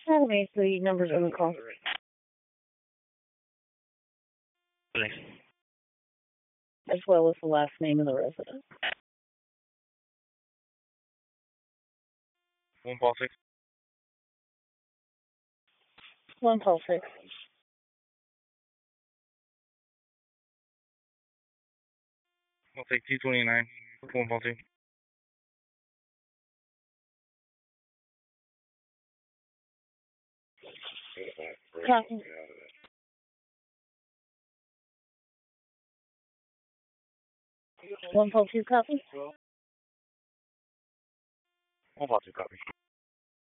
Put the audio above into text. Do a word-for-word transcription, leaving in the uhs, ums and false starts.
Tell me the numbers on the call. Thanks. As well as the last name of the resident. One Paul six. One call six. I'll take two twenty nine. One Paul two. Copy. One call two copy. One Paul two copy.